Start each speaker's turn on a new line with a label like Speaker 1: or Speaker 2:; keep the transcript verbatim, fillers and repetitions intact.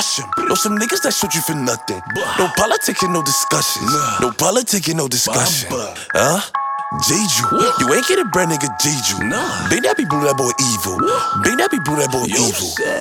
Speaker 1: Rush him. Know some niggas that shoot you for nothing. No politicking, no discussions. No politicking, no discussion. Huh? Jeju, you ain't get a brand nigga Jeju. Nah. Big Nappy blew that boy evil. Big Nappy blew that boy evil.